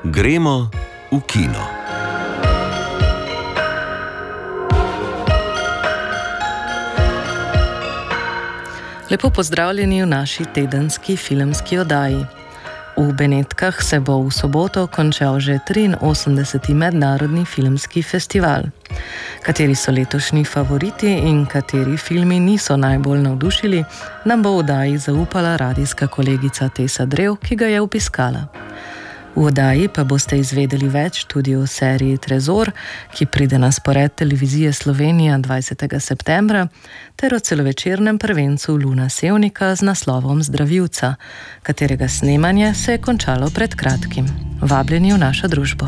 Gremo v kino. Lepo pozdravljeni v naši tedenski filmski oddaji. V Benetkah se bo v soboto končal že 83. mednarodni filmski festival. Kateri so letošnji favoriti in kateri filmi niso najbolj navdušili, nam bo v oddaji zaupala radijska kolegica Tesa Drev, ki ga je obiskala. V oddaji pa boste izvedeli več tudi o seriji Trezor, ki pride na spored televizije Slovenija 20. septembra, ter o celovečernem prvencu Luna Sevnika z naslovom Zdravilca, katerega snemanje se je končalo pred kratkim. Vabljeni v našo družbo.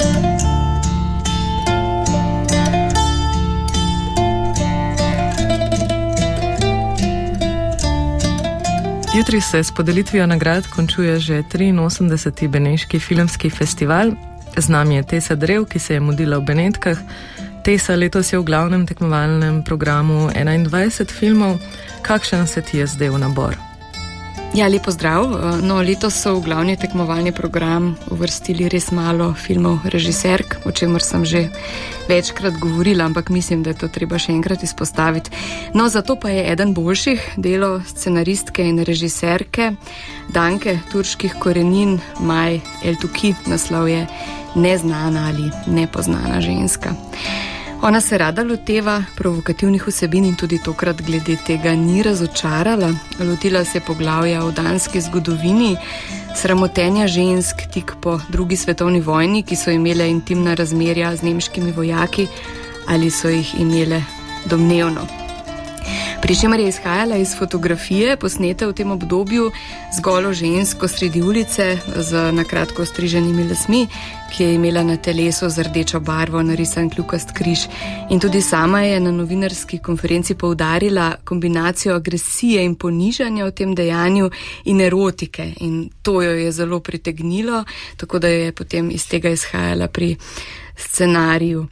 Jutri se s podelitvijo nagrad končuje že 83. Beneški filmski festival. Z nami je Tesa Drev, ki se je mudila v Benetkah. Tesa, letos je v glavnem tekmovalnem programu 21 filmov. Kakšen se ti je zdel nabor? Ja, lepo zdrav. Letos so v glavni tekmovalni program uvrstili res malo filmov režiserk, o čemer sem že večkrat govorila, ampak mislim, da je to treba še enkrat izpostaviti. Zato pa je eden boljših delo scenaristke in režiserke Danke turških korenin Maj Eltuki. Naslov je Neznana ali nepoznana ženska. Ona se rada loteva provokativnih vsebin in tudi tokrat glede tega ni razočarala. Lotila se poglavja o danski zgodovini, sramotenja žensk tik po drugi svetovni vojni, ki so imele intimna razmerja z nemškimi vojaki ali so jih imele domnevno. Pri čemer je izhajala iz fotografije, posnete v tem obdobju z golo žensko sredi ulice z nakratko striženimi lasmi, ki je imela na telesu z rdečo barvo narisan kljukast križ. In tudi sama je na novinarski konferenci poudarila kombinacijo agresije in ponižanja v tem dejanju in erotike. In to jo je zelo pritegnilo, tako da je potem iz tega izhajala pri scenariju.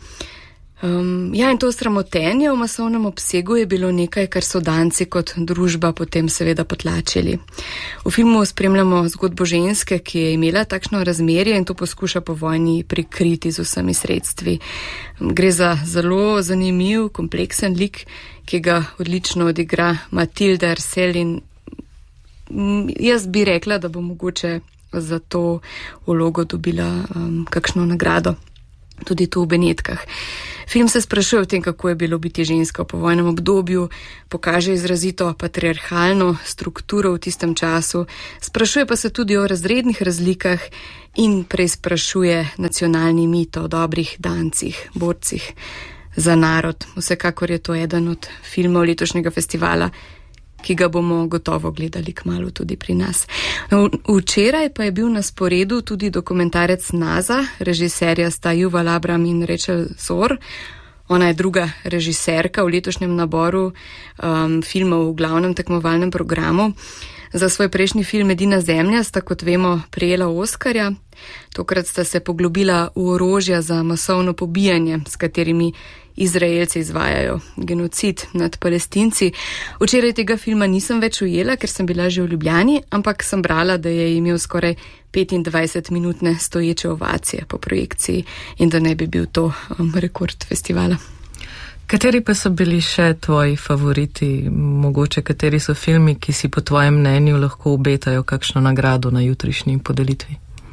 In to sramotenje v masovnem obsegu je bilo nekaj, kar so Danci kot družba potem seveda potlačili. V filmu spremljamo zgodbo ženske, ki je imela takšno razmerje in to poskuša po vojni prikriti z vsemi sredstvi. Gre za zelo zanimiv, kompleksen lik, ki ga odlično odigra Matilda Arsel in jaz bi rekla, da bo mogoče za to vlogo dobila kakšno nagrado. Tudi tu v Benetkah. Film se sprašuje o tem, kako je bilo biti ženska v povojnem obdobju, pokaže izrazito patriarhalno strukturo v tistem času, sprašuje pa se tudi o razrednih razlikah in preizprašuje nacionalni mit o dobrih Dancih, borcih za narod. Vsekakor je to eden od filmov letošnjega festivala, ki ga bomo gotovo gledali kmalu tudi pri nas. Včeraj pa je bil na sporedu tudi dokumentarec Naza, režiserja sta Yuval Abram in Rachel Zor. Ona je druga režiserka v letošnjem naboru filmov v glavnem tekmovalnem programu. Za svoj prejšnji film Edina zemlja sta, kot vemo, prejela Oskarja. Tokrat sta se poglobila v orožja za masovno pobijanje, s katerimi Izraelci izvajajo genocid nad Palestinci. Včeraj tega filma nisem več ujela, ker sem bila že v Ljubljani, ampak sem brala, da je imel skoraj 25-minutne stoječe ovacije po projekciji in da ne bi bil to rekord festivala. Kateri pa so bili še tvoji favoriti, mogoče kateri so filmi, ki si po tvojem mnenju lahko obetajo kakšno nagrado na jutrišnji podelitvi?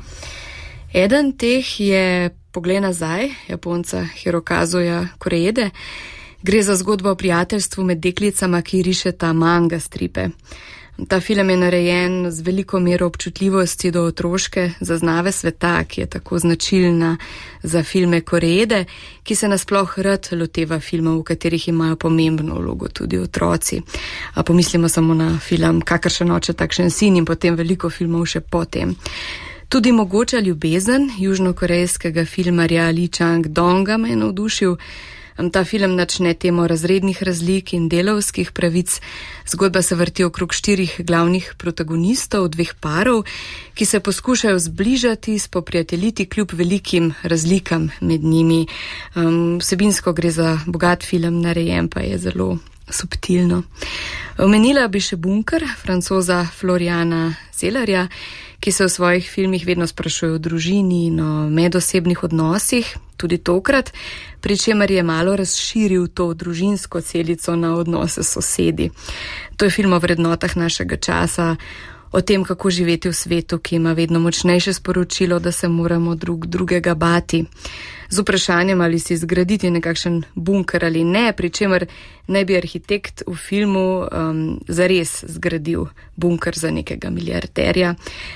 Eden teh je Poglej nazaj, Japonca Hirokazuja Koreede. Gre za zgodbo o prijateljstvu med deklicama, ki rišeta manga stripe. Ta film je narejen z veliko mero občutljivosti do otroške zaznave sveta, ki je tako značilna za filme Koreede, ki se nasploh rad loteva filmov, v katerih imajo pomembno vlogo tudi otroci. Pomislimo samo na film Kakršen oče, takšen sin in potem veliko filmov še potem. Tudi Mogoča ljubezen južnokorejskega filmarja Lee Chang-donga me je navdušil. Ta film načne temo razrednih razlik in delavskih pravic. Zgodba se vrti okrog 4 glavnih protagonistov, 2 parov, ki se poskušajo zbližati, spoprijateljiti kljub velikim razlikam med njimi. Vsebinsko gre za bogat film, narejen pa je zelo subtilno. Omenila bi še Bunker, Francoza Floriana Zelarja, ki se v svojih filmih vedno sprašujejo o družini in o medosebnih odnosih, tudi tokrat, pri čemer je malo razširil to družinsko celico na odnose s sosedi. To je film o vrednotah našega časa, o tem, kako živeti v svetu, ki ima vedno močnejše sporočilo, da se moramo drug drugega bati. Z vprašanjem, ali si zgraditi nekakšen bunker ali ne, pri čemer naj bi arhitekt v filmu zares zgradil bunker za nekega milijarderja.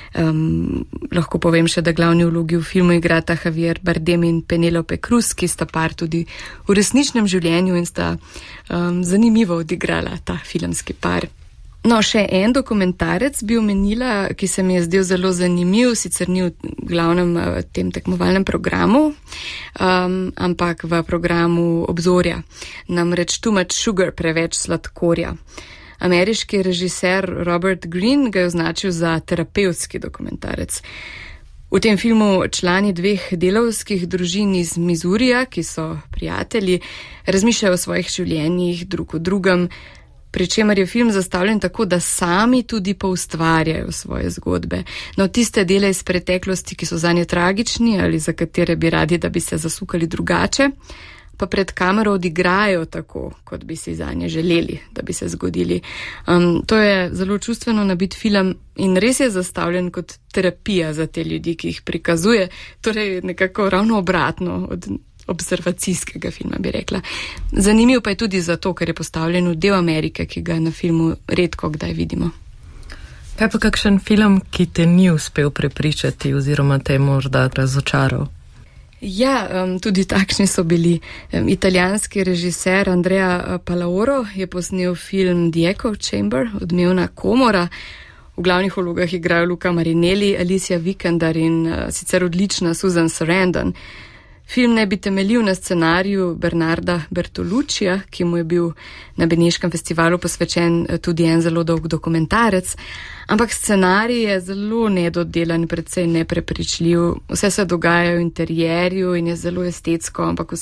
Lahko povem še, da glavni vlogi v filmu igrata Javier Bardem in Penélope Cruz, ki sta par tudi v resničnem življenju in sta zanimivo odigrala ta filmski par. No, še en dokumentarec bi omenila, ki se mi je zdel zelo zanimiv, sicer ni v glavnem tem tekmovalnem programu, ampak v programu Obzorja. Namreč Too Much Sugar, preveč sladkorja. Ameriški režiser Robert Greene ga je označil za terapevtski dokumentarec. V tem filmu člani dveh delavskih družin iz Missourija, ki so prijatelji, razmišljajo o svojih življenjih drug o drugem, pri čemer je film zastavljen tako, da sami tudi poustvarjajo svoje zgodbe. No, tiste dele iz preteklosti, ki so zanje tragični ali za katere bi radi, da bi se zasukali drugače, pa pred kamero odigrajo tako, kot bi si zanje želeli, da bi se zgodili. To je zelo čustveno nabit film in res je zastavljen kot terapija za te ljudi, ki jih prikazuje, torej nekako ravno obratno od observacijskega filma, bi rekla. Zanimiv pa je tudi zato, ker je postavljen v del Amerike, ki ga na filmu redko kdaj vidimo. Kaj pa kakšen film, ki te ni uspel prepričati oziroma te morda razočaral? Ja, tudi takšni so bili. Italijanski režiser Andrea Palaoro je posnel film The Echo Chamber, Odmevna komora. V glavnih vlogah igrajo Luca Marinelli, Alicia Vikander in sicer odlična Susan Sarandon. Film naj bi temeljil na scenariju Bernarda Bertoluccija, ki mu je bil na Beneškem festivalu posvečen tudi en zelo dolg dokumentarec, ampak scenarij je zelo nedodelan, predvsej neprepričljiv. Vse se dogaja v interjerju in je zelo estetsko, ampak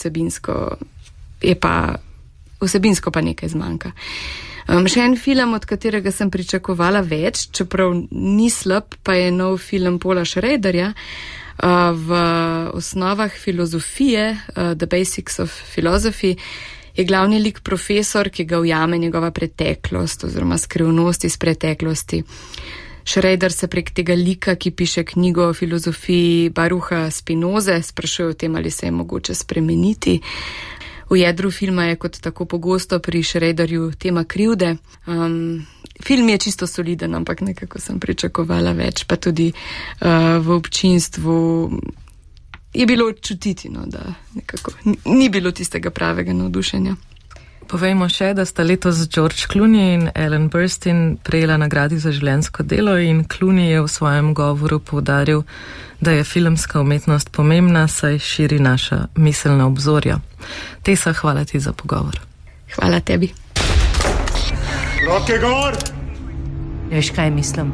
vsebinsko pa nekaj zmanjka. Še en film, od katerega sem pričakovala več, čeprav ni slab, pa je nov film Paula Schraderja, v osnovah filozofije, The Basics of Philosophy, je glavni lik profesor, ki ga ujame njegova preteklost oziroma skrivnost iz preteklosti. Schrader se prek tega lika, ki piše knjigo o filozofiji Barucha Spinoze, sprašuje o tem, ali se je mogoče spremeniti. V jedru filma je kot tako pogosto pri Schraderju tema krivde. Film je čisto soliden, ampak nekako sem pričakovala več, pa tudi v občinstvu je bilo čutiti, da nekako ni bilo tistega pravega navdušenja. Povejmo še, da sta letos George Clooney in Ellen Burstyn prejela nagradi za življenjsko delo in Clooney je v svojem govoru poudaril, da je filmska umetnost pomembna, saj širi naša miselna obzorja. Tesa, hvala ti za pogovor. Hvala tebi. Roke gor! Veš, kaj mislim?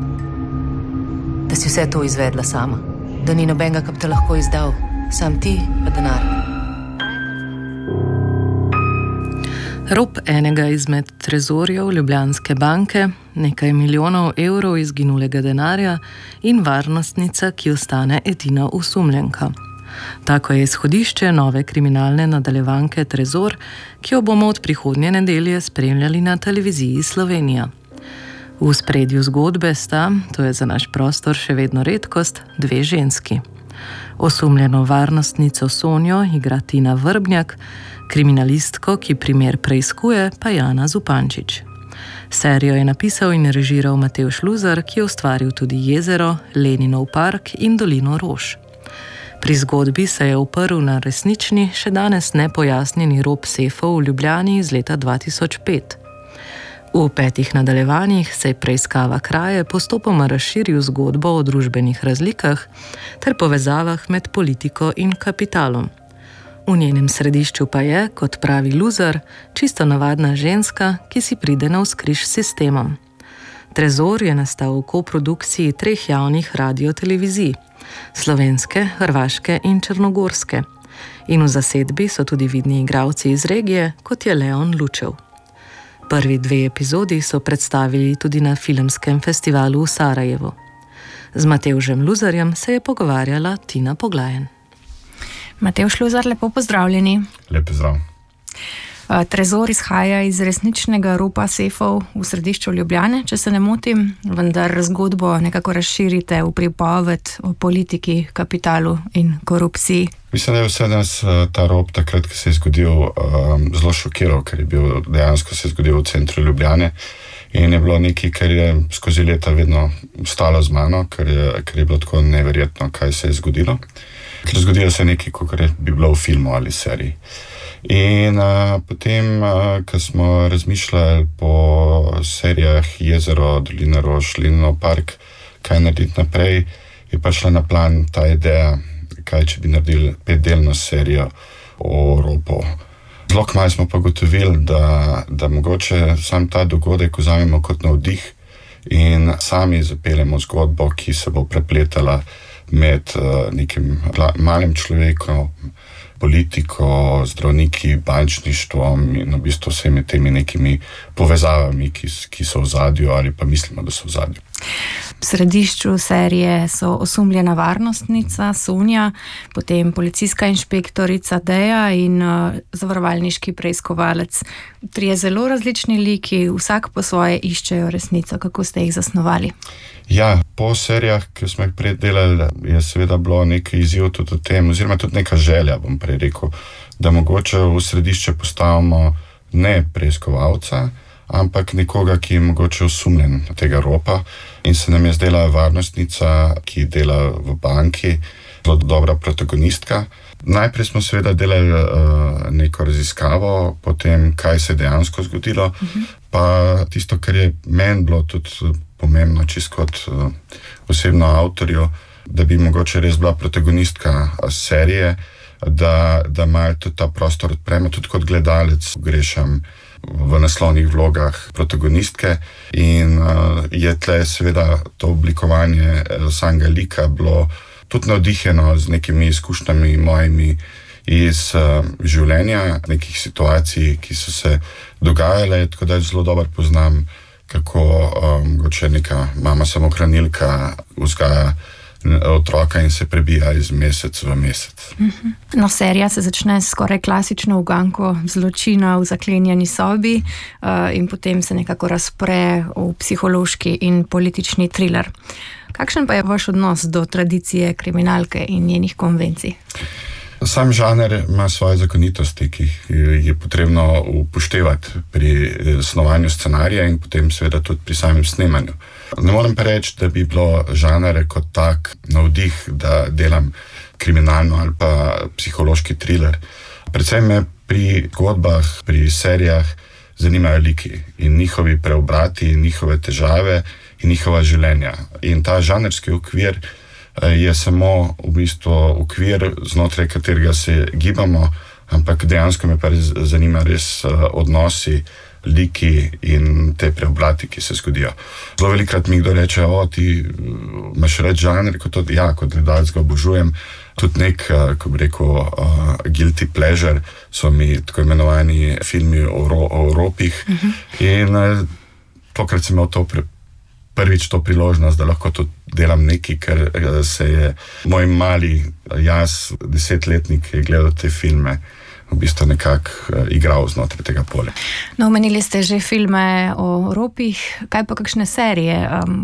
Da si vse to izvedla sama. Da ni nobenega, ki bi te lahko izdal. Sam ti pa denar. Rop enega izmed trezorjev Ljubljanske banke, nekaj milijonov evrov izginulega denarja in varnostnica, ki ostane edina osumljenka. Tako je izhodišče nove kriminalne nadaljevanke Trezor, ki jo bomo od prihodnje nedelje spremljali na televiziji Slovenija. V spredju zgodbe sta, to je za naš prostor še vedno redkost, dve ženski. Osumljeno varnostnico Sonjo igra Tina Vrbnjak, kriminalistko, ki primer preiskuje, pa Jana Zupančič. Serijo je napisal in režiral Matevž Luzar, ki je ustvaril tudi Jezero, Leninov park in Dolino rož. Pri zgodbi se je uprl na resnični, še danes nepojasnjeni rop sefov v Ljubljani iz leta 2005. V 5 nadaljevanjih se je preiskava kraje postopoma razširil zgodbo o družbenih razlikah ter povezavah med politiko in kapitalom. V njenem središču pa je, kot pravi Luzar, čisto navadna ženska, ki si pride navzkriž s sistemom. Trezor je nastal v koprodukciji 3 javnih radiotelevizij, slovenske, hrvaške in črnogorske. In v zasedbi so tudi vidni igralci iz regije, kot je Leon Lučev. Prvi 2 epizodi so predstavili tudi na filmskem festivalu v Sarajevu. Z Matevžem Luzarjem se je pogovarjala Tina Poglajen. Matevž Luzar, lepo pozdravljeni. Lep pozdrav. Trezor izhaja iz resničnega ropa sefov v središču Ljubljane, če se ne motim, vendar zgodbo nekako razširite v pripoved o politiki, kapitalu in korupciji. Mislim, da je vse nas ta rop takrat, ko se je zgodil, zelo šokiral, ker je bil dejansko se je zgodil v centru Ljubljane in je bilo nekaj, kar je skozi leta vedno stalo z mano, ker je bilo tako neverjetno, kaj se je zgodilo. Ker zgodilo se nekaj, kot bi bilo v filmu ali seriji. In potem, ko smo razmišljali po serijah Jezero, Dolina rož, Linov park, kaj narediti naprej, je prišla na plan ta ideja, kaj če bi naredili 5-delno serijo o ropu. Zelo kmalu smo pa gotovili, da mogoče sam ta dogodek vzamemo kot navdih in sami zapeljemo zgodbo, ki se bo prepletala med nekim malim človekom, politiko, zdravniki, bančništvom in v bistvu vsemi temi nekimi povezavami, ki so v ozadju ali pa mislimo, da so v ozadju. V središču serije so osumljena varnostnica Sonja, potem policijska inšpektorica Deja in zavarovalniški preiskovalec. 3 zelo različni liki, vsak po svoje iščejo resnico. Kako ste jih zasnovali? Ja, po serijah, ki smo jih prej delali, je seveda bilo nekaj izziv tudi v tem, oziroma tudi neka želja, bom prej rekel, da mogoče v središče postavimo ne preiskovalca, ampak nekoga, ki je mogoče osumljen tega ropa in se nam je zdela varnostnica, ki dela v banki, zelo dobra protagonistka. Najprej smo seveda delali neko raziskavo, potem kaj se je dejansko zgodilo, pa tisto, kar je meni bilo tudi pomembno, čisto kot osebno avtorju, da bi mogoče res bila protagonistka serije, da malo tudi ta prostor odpremo, tudi kot gledalec grešam v naslovnih vlogah protagonistke in je tle seveda to oblikovanje samega lika bilo tudi navdiheno z nekimi izkušnjami mojimi iz življenja, nekih situacij, ki so se dogajale, tako da zelo dobro poznam, kako mogoče neka mama samohranilka vzgaja otroka in se prebija iz mesec v mesec. No, serija se začne s skoraj klasično uganko zločina v zaklenjeni sobi in potem se nekako razpre v psihološki in politični thriller. Kakšen pa je vaš odnos do tradicije kriminalke in njenih konvencij? Sam žanr ima svoje zakonitosti, ki jih je potrebno upoštevati pri snovanju scenarija in potem seveda tudi pri samem snemanju. Ne morem pa reči, da bi bilo žanr kot tak navdih, da delam kriminalno ali pa psihološki thriller. Predvsem me pri zgodbah, pri serijah zanimajo liki in njihovi preobrati, njihove težave in njihova življenja. In ta žanrski okvir je samo v bistvu okvir, znotraj katerega se gibamo, ampak dejansko me pa zanima res odnosi, liki in te preobrati, ki se zgodijo. Zelo velikrat mi kdo reče, ti imaš reči žanr, kot gledalec ga obožujem. Tudi nek, ko bi rekel, guilty pleasure so mi tako imenovani filmi o ropih. In tokrat sem imel prvič to priložnost, da lahko tudi delam nekaj, ker se je moj mali jaz, 10-letnik, je gledal te filme, v bistvu nekako igral znotraj tega polja. No, omenili ste že filme o ropih, kaj pa kakšne serije?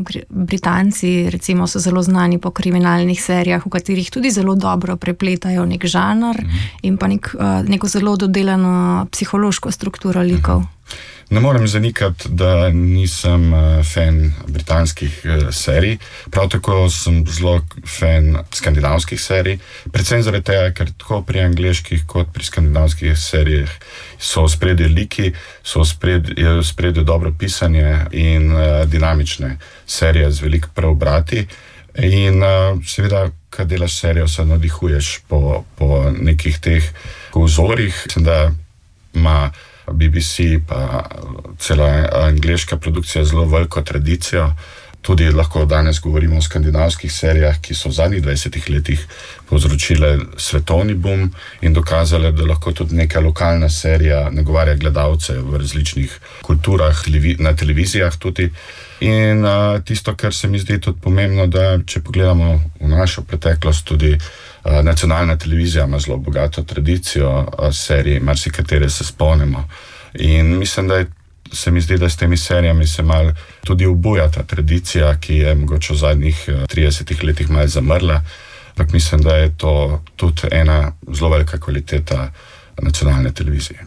Britanci recimo so zelo znani po kriminalnih serijah, v katerih tudi zelo dobro prepletajo nek žanr in pa neko zelo dodelano psihološko strukturo likov. Ne morem zanikati, da nisem fan britanskih serij, prav tako sem zelo fan skandinavskih serij, predvsem zaradi tega, ker tako pri angleških kot pri skandinavskih serijah so v spredju liki, so v spredju dobro pisanje in dinamične serije z veliko preobrati. In seveda, kad delaš serijo, se navdihuješ po nekih teh vzorih. Mislim, da ima BBC pa cela angleška produkcija zelo veliko tradicijo. Tudi lahko danes govorimo o skandinavskih serijah, ki so v zadnjih 20 letih povzročile svetovni boom in dokazale, da lahko tudi neka lokalna serija nagovarja gledalce v različnih kulturah, na televizijah tudi. In tisto, kar se mi zdi tudi pomembno, da če pogledamo v našo preteklost, tudi nacionalna televizija ima zelo bogato tradicijo serij, marsikatere se spomnimo. In mislim, se mi zdi, da s temi serijami se malo tudi obuja ta tradicija, ki je mogoče v zadnjih 30 letih malo zamrla. Ampak mislim, da je to tudi ena zelo velika kvaliteta nacionalne televizije.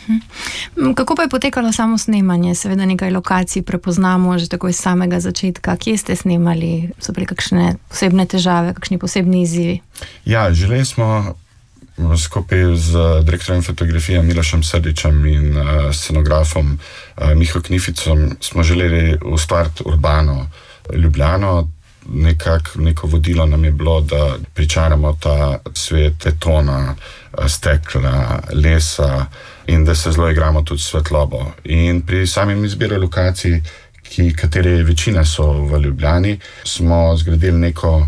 Kako pa je potekalo samo snemanje? Seveda nekaj lokacij prepoznamo že tako iz samega začetka. Kje ste snemali? So bili kakšne posebne težave, kakšni posebni izzivi? Ja, želeli smo skupaj z direktorjem fotografije Milošem Srdičem in scenografom Miho Knificom smo želeli ustvariti urbano Ljubljano. Neko vodilo nam je bilo, da pričaramo ta svet betona, stekla, lesa in da se zelo igramo tudi svetlobo. In pri samem izbiru lokacij, katere večine so v Ljubljani, smo zgradili neko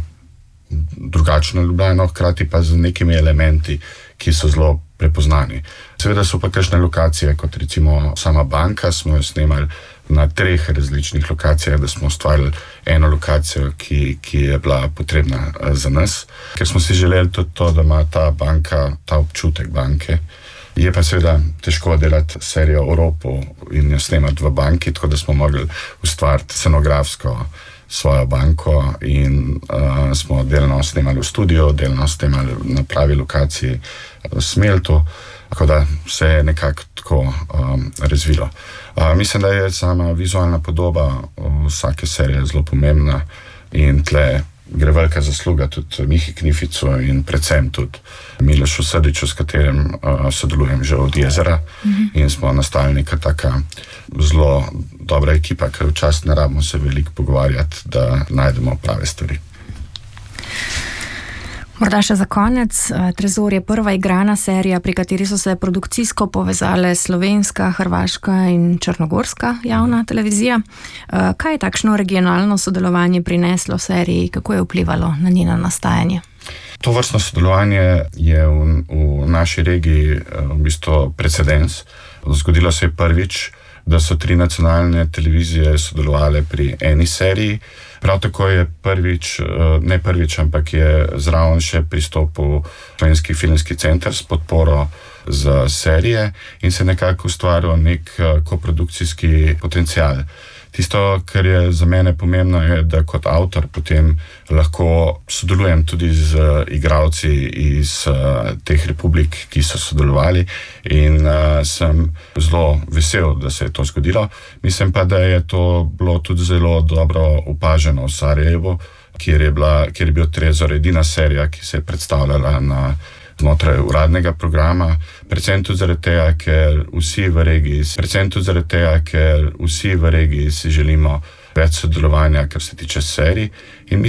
drugačno Ljubljano, hkrati pa z nekimi elementi, ki so zelo prepoznani. Seveda so pa kakšne lokacije, kot recimo sama banka, smo jo snemali na 3 različnih lokacijah, da smo ustvarili eno lokacijo, ki je bila potrebna za nas, ker smo si želeli tudi to, da ima ta banka, ta občutek banke. Je pa seveda težko delati serijo o ropu in jo snemati v banki, tako da smo mogli ustvariti scenografsko svojo banko in smo delno snemali v studiu, delno snemali na pravi lokaciji v Smeltu, tako da se je nekako tako razvilo. Mislim, da je sama vizualna podoba vsake serije zelo pomembna in tle gre velika zasluga tudi Mihi Knificu in predvsem tudi Milošu Srdiču, s katerim sodelujem že od Jezera in smo nastali neka taka zelo dobra ekipa, ker včasih ne rabimo se veliko pogovarjati, da najdemo prave stvari. Morda še za konec. Trezor je prva igrana serija, pri kateri so se produkcijsko povezale slovenska, hrvaška in črnogorska javna televizija. Kaj je takšno regionalno sodelovanje prineslo seriji? Kako je vplivalo na njeno nastajanje? To vrstno sodelovanje je v naši regiji v bistvu precedens. Zgodilo se je prvič, da so 3 nacionalne televizije sodelovale pri eni seriji. Prav tako je ne prvič, ampak je zraven še pristopil Slovenski filmski center s podporo za serije in se nekako ustvaril nek koprodukcijski potencial. Tisto, kar je za mene pomembno, je, da kot avtor potem lahko sodelujem tudi z igralci iz teh republik, ki so sodelovali in sem zelo vesel, da se je to zgodilo. Mislim pa, da je to bilo tudi zelo dobro opaženo v Sarajevu, kjer je bil Trezor edina serija, ki se je predstavljala znotraj uradnega programa, predvsem tudi zaradi tega, ker vsi v regiji si želimo več sodelovanja, kar se tiče serij. In